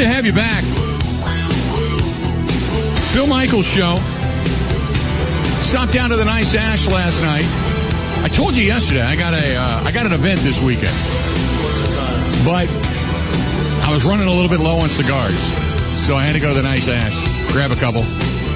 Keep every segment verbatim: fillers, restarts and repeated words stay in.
to have you back. Bill Michaels Show. Stopped down to the Nice Ash last night. I told you yesterday I got a uh, I got an event this weekend, but I was running a little bit low on cigars, so I had to go to the Nice Ash, grab a couple.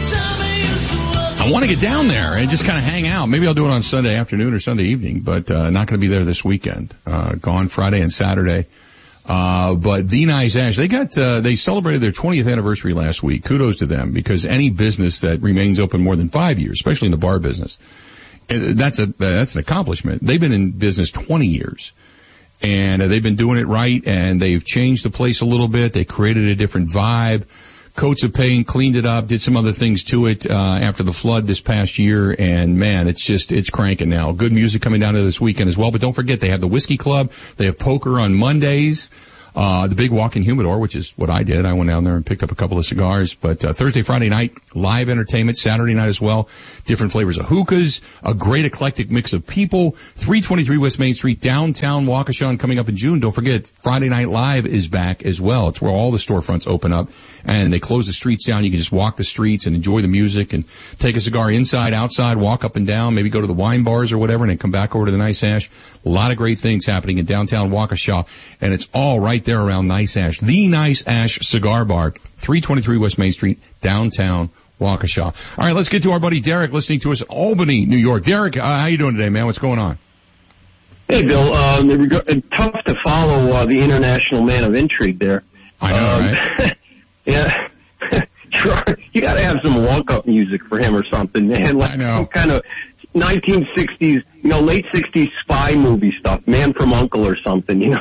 I want to get down there and just kind of hang out. Maybe I'll do it on Sunday afternoon or Sunday evening, but uh, not going to be there this weekend. Uh, gone Friday and Saturday. Uh, but the Nice Ash, they got, uh, they celebrated their twentieth anniversary last week. Kudos to them, because any business that remains open more than five years, especially in the bar business, that's a, that's an accomplishment. They've been in business twenty years. And uh, they've been doing it right, and they've changed the place a little bit. They created a different vibe. Coats of paint, cleaned it up, did some other things to it, uh, after the flood this past year, and man, it's just, it's cranking now. Good music coming down to this weekend as well, but don't forget they have the Whiskey Club, they have poker on Mondays, uh, the big walk-in humidor, which is what I did. I went down there and picked up a couple of cigars, but, uh, Thursday, Friday night, live entertainment, Saturday night as well, different flavors of hookahs, a great eclectic mix of people, three twenty-three West Main Street, downtown Waukesha coming up in June. Don't forget, Friday Night Live is back as well. It's where all the storefronts open up, and they close the streets down. You can just walk the streets and enjoy the music and take a cigar inside, outside, walk up and down, maybe go to the wine bars or whatever, and then come back over to the Nice Ash. A lot of great things happening in downtown Waukesha, and it's all right there around Nice Ash. The Nice Ash Cigar Bar, three twenty-three West Main Street, downtown Waukesha. All right, let's get to our buddy Derek listening to us in Albany, New York. Derek, uh, how you doing today, man? What's going on? Hey, Bill. Um, it's tough to follow uh, the international man of intrigue there. I know, um, right? Yeah. Sure. You got to have some walk-up music for him or something, man. Like I know. Some kind of nineteen sixties, you know, late sixties spy movie stuff. Man from U N C L E or something, you know.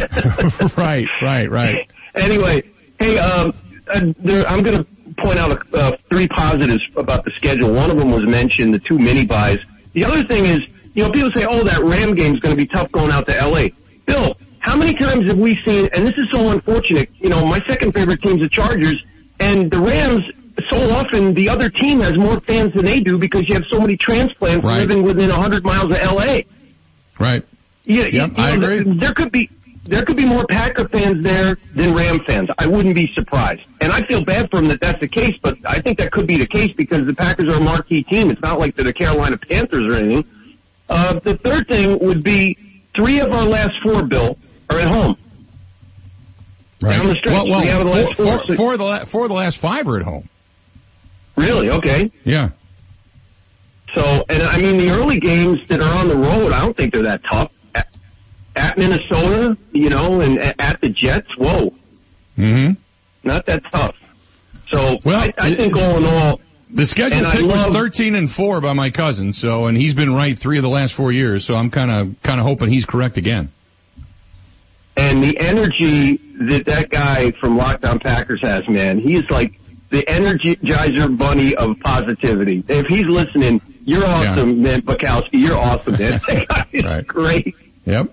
Right, right, right. Anyway, hey, um, uh, there, I'm going to point out a, uh, three positives about the schedule. One of them was mentioned, the two mini buys. The other thing is, you know, people say, oh, that Ram game's going to be tough going out to L A. Bill, how many times have we seen, and this is so unfortunate, you know, my second favorite team's the Chargers, and the Rams, so often the other team has more fans than they do because you have so many transplants right. living within one hundred miles of L A. Right. You, yep, you know, I agree. There could be there could be more Packer fans there than Ram fans. I wouldn't be surprised. And I feel bad for them that that's the case, but I think that could be the case because the Packers are a marquee team. It's not like they're the Carolina Panthers or anything. Uh, the third thing would be three of our last four, Bill, are at home. Right. Down the stretch. Well, well three out of the last four, four, four, four, of the la- four of the last five are at home. Really? Okay. Yeah. So, and I mean, the early games that are on the road, I don't think they're that tough. At, at Minnesota, you know, and at, at the Jets, whoa. Mm-hmm. Not that tough. So, well, I, I it, think all in all. The schedule and pick I was love, thirteen and four by my cousin, so, and he's been right three of the last four years, so I'm kind of, kind of hoping he's correct again. And the energy that that guy from Lockdown Packers has, man, he is like the Energizer bunny of positivity. If he's listening, you're awesome, yeah. man, Bukowski. You're awesome, man. That guy is right. great. Yep.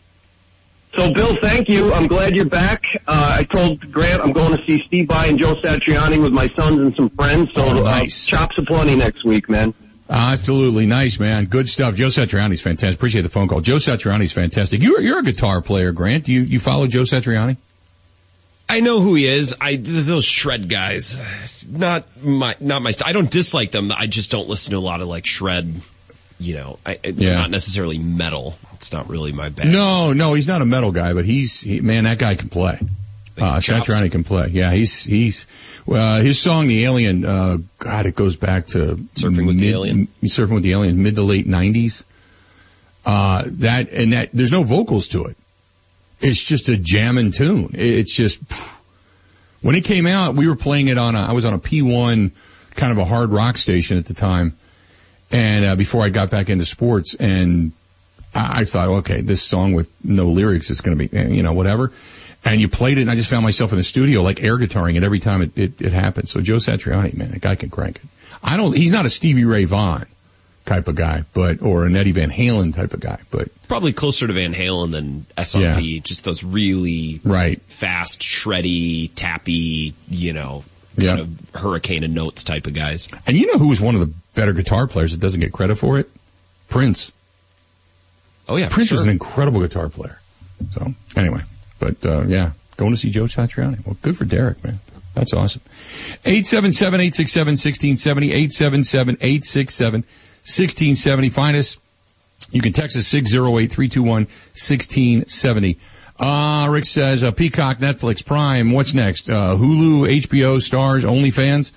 So, Bill, thank you. I'm glad you're back. Uh, I told Grant I'm going to see Steve Vai and Joe Satriani with my sons and some friends. So, oh, nice. uh, chops aplenty next week, man. Absolutely. Nice, man. Good stuff. Joe Satriani's fantastic. Appreciate the phone call. Joe Satriani's fantastic. You're, you're a guitar player, Grant. You, you follow Joe Satriani? I know who he is. I, those shred guys, not my, not my style. I don't dislike them. I just don't listen to a lot of like shred, you know, I, yeah. not necessarily metal. It's not really my bag. No, no, he's not a metal guy, but he's, he, man, that guy can play. Uh, Satriani can play. Yeah, he's, he's, uh, his song, The Alien, uh, God, it goes back to Surfing with mid, the Alien. Surfing with the Alien, mid to late nineties. Uh, that, and that, there's no vocals to it. It's just a jamming tune. It's just, when it came out, we were playing it on a, I was on a P one, kind of a hard rock station at the time. And, uh, before I got back into sports, and I, I thought, okay, this song with no lyrics is going to be, you know, whatever. And you played it, and I just found myself in the studio, like air guitaring it every time it, it, it happened. So Joe Satriani, man, that guy can crank it. I don't, he's not a Stevie Ray Vaughan type of guy, but, or an Eddie Van Halen type of guy, but. Probably closer to Van Halen than S R P, yeah. Just those really right. fast, shreddy, tappy, you know, yeah. kind of hurricane of notes type of guys. And you know who was one of the better guitar players that doesn't get credit for it? Prince. Oh yeah, Prince sure. is an incredible guitar player. So, anyway. But, uh, yeah, going to see Joe Satriani. Well, good for Derek, man. That's awesome. eight seven seven, eight six seven, one six seven zero, eight seven seven, eight six seven, one six seven zero. Find us. You can text us six oh eight, three two one, one six seven zero. Uh, Rick says, uh, Peacock, Netflix, Prime, what's next? Uh, Hulu, H B O, Stars, OnlyFans?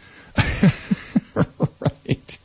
Right.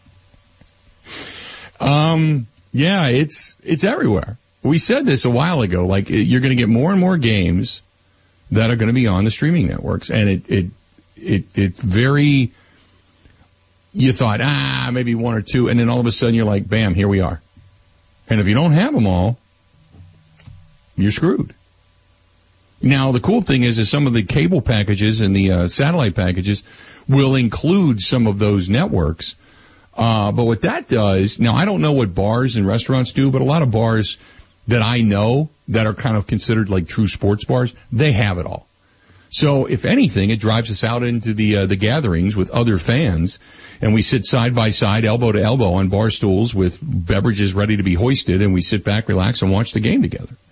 Um, yeah, it's, it's everywhere. We said this a while ago, like, you're gonna get more and more games that are gonna be on the streaming networks, and it, it, it, it's very, you thought, ah, maybe one or two, and then all of a sudden you're like, bam, here we are. And if you don't have them all, you're screwed. Now, the cool thing is, is some of the cable packages and the uh, satellite packages will include some of those networks. Uh, but what that does, now I don't know what bars and restaurants do, but a lot of bars that I know that are kind of considered like true sports bars, they have it all. So if anything, it drives us out into the uh, the gatherings with other fans, and we sit side by side, elbow to elbow on bar stools with beverages ready to be hoisted, and we sit back, relax, and watch the game together.